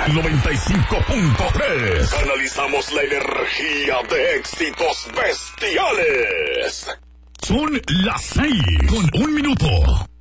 95.3. Analizamos la energía de éxitos bestiales. Son las 6:01 minuto.